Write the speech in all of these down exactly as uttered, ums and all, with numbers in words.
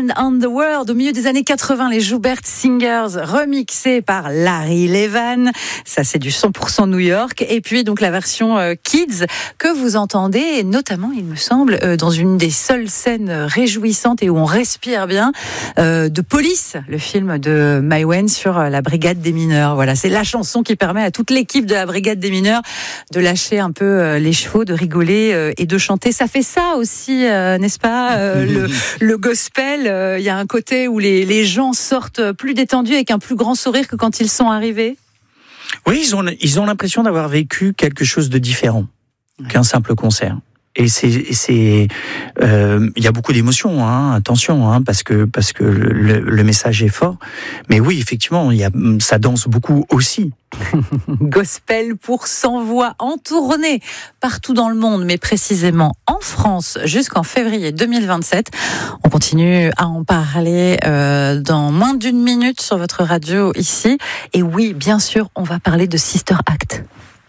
Man on the World, au milieu des années quatre-vingts, les Joubert Singers, remixés par Larry Levan. Ça, c'est du cent pour cent New York. Et puis, donc, la version euh, Kids que vous entendez, notamment, il me semble, euh, dans une des seules scènes réjouissantes et où on respire bien, euh, de Police, le film de Maïwenn sur euh, la brigade des mineurs. Voilà, c'est la chanson qui permet à toute l'équipe de la brigade des mineurs de lâcher un peu euh, les chevaux, de rigoler euh, et de chanter. Ça fait ça aussi, euh, n'est-ce pas, euh, le, le gospel. Il euh, y a un côté où les, les gens sortent plus détendus avec un plus grand sourire que quand ils sont arrivés. Oui, ils ont, ils ont l'impression d'avoir vécu quelque chose de différent ouais. qu'un simple concert. Et c'est, c'est, euh, il y a beaucoup d'émotions, hein, attention, hein, parce que parce que le, le message est fort. Mais oui, effectivement, il y a, ça danse beaucoup aussi. Gospel pour cent voix en tournée partout dans le monde, mais précisément en France jusqu'en février deux mille vingt-sept. On continue à en parler euh, dans moins d'une minute sur votre radio ici. Et oui, bien sûr, on va parler de Sister Act.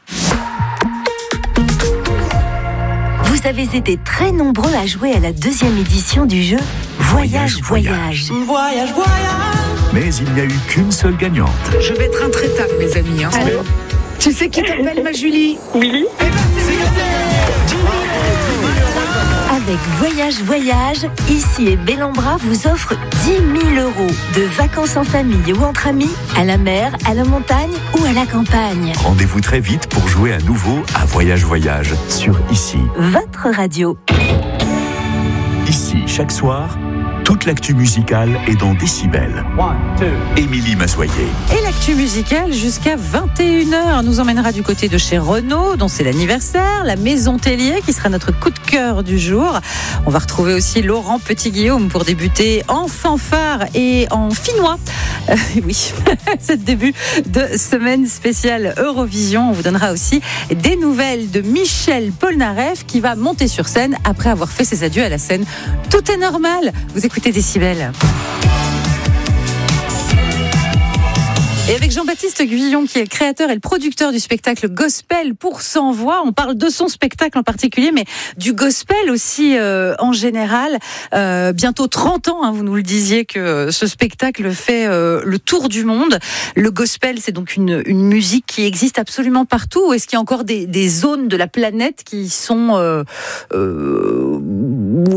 Vous avez été très nombreux à jouer à la deuxième édition du jeu Voyage, Voyage. Voyage, voyage. Mais il n'y a eu qu'une seule gagnante. Je vais être intraitable, mes amis. Hein. Allô ? Tu sais qui t'appelle, ma Julie ? Oui. Eh ben, c'est gagné. Avec Voyage, Voyage, ici et Bellambra vous offre dix mille euros de vacances en famille ou entre amis, à la mer, à la montagne ou à la campagne. Rendez-vous très vite pour jouer à nouveau à Voyage Voyage sur Ici. Votre radio. Ici, chaque soir, toute l'actu musicale est dans Décibel. Émilie Massoyer. Et l'actu musicale jusqu'à vingt et une heures nous emmènera du côté de chez Renault, dont c'est l'anniversaire, la Maison Tellier qui sera notre coup de cœur du jour. On va retrouver aussi Laurent Petit-Guillaume pour débuter en fanfare et en finnois. Euh, oui, c'est le début de semaine spéciale Eurovision. On vous donnera aussi des nouvelles de Michel Polnareff qui va monter sur scène après avoir fait ses adieux à la scène. Tout est normal. Vous écoutez Décibel. Et avec Jean-Baptiste Guyon, qui est le créateur et le producteur du spectacle Gospel pour cent voix, on parle de son spectacle en particulier, mais du gospel aussi euh, en général. Euh, bientôt trente ans, hein, vous nous le disiez, que ce spectacle fait euh, le tour du monde. Le gospel, c'est donc une, une musique qui existe absolument partout. Ou est-ce qu'il y a encore des, des zones de la planète qui sont euh, euh, hermétiques ?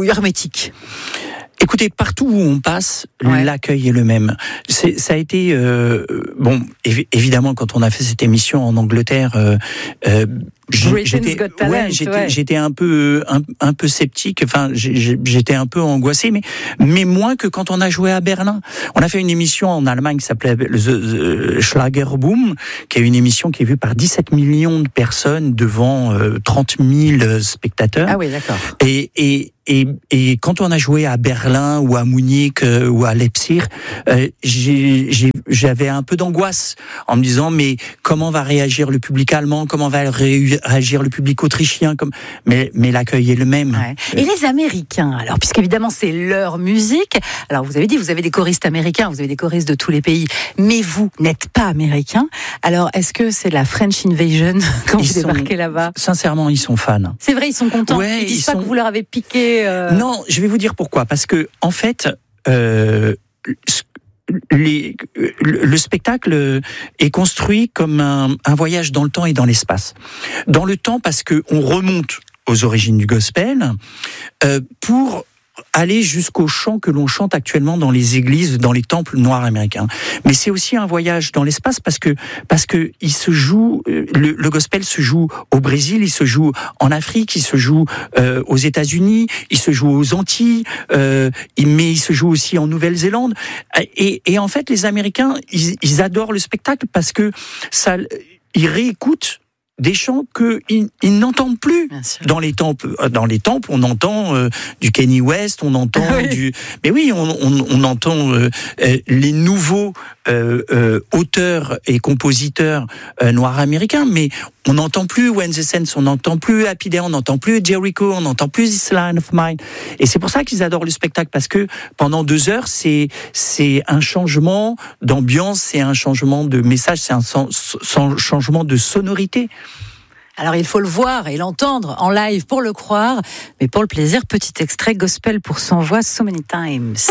Écoutez, partout où on passe, ouais. l'accueil est le même. C'est, ça a été euh, bon, évi- évidemment, quand on a fait cette émission en Angleterre, euh, euh, j'étais, Got Talent, ouais, j'étais, ouais. j'étais un peu, un, un peu sceptique. Enfin, j'étais un peu angoissé, mais, mais moins que quand on a joué à Berlin. On a fait une émission en Allemagne qui s'appelait The, The Schlagerboom, qui est une émission qui est vue par dix-sept millions de personnes devant euh, trente mille spectateurs. Ah oui, d'accord. Et, et Et, et quand on a joué à Berlin ou à Munich euh, ou à Leipzig, euh, j'ai, j'ai, j'avais un peu d'angoisse en me disant mais comment va réagir le public allemand, comment va ré- réagir le public autrichien, comme mais mais l'accueil est le même. Ouais. Et les Américains, alors puisqu'évidemment c'est leur musique. Alors vous avez dit vous avez des choristes américains, vous avez des choristes de tous les pays, mais vous n'êtes pas américain. Alors est-ce que c'est la French Invasion quand ils vous sont, débarquez là-bas ? Sincèrement, ils sont fans. C'est vrai, ils sont contents. Ouais, ils disent ils pas sont... que vous leur avez piqué. Euh... Non, je vais vous dire pourquoi. Parce que en fait, euh, les, le spectacle est construit comme un, un voyage dans le temps et dans l'espace. Dans le temps, parce que on remonte aux origines du gospel euh, pour aller jusqu'au chant que l'on chante actuellement dans les églises, dans les temples noirs américains. Mais c'est aussi un voyage dans l'espace parce que parce que il se joue le, le gospel se joue au Brésil, il se joue en Afrique, il se joue euh, aux États-Unis, il se joue aux Antilles, euh, mais il se joue aussi en Nouvelle-Zélande. Et, et en fait, les Américains, ils, ils adorent le spectacle parce que ça, ils réécoutent des chants qu'ils ils n'entendent plus dans les temples. Dans les temples, on entend euh, du Kanye West, on entend oui. du. Mais oui, on, on, on entend euh, euh, les nouveaux euh, euh, auteurs et compositeurs euh, noirs américains, mais on n'entend plus When the Saints, on n'entend plus Happy Day, on n'entend plus Jericho, on n'entend plus This Line of Mine. Et c'est pour ça qu'ils adorent le spectacle, parce que pendant deux heures, c'est c'est un changement d'ambiance, c'est un changement de message, c'est un son, son, changement de sonorité. Alors il faut le voir et l'entendre en live pour le croire, mais pour le plaisir, petit extrait Gospel pour cent voix, So Many Times.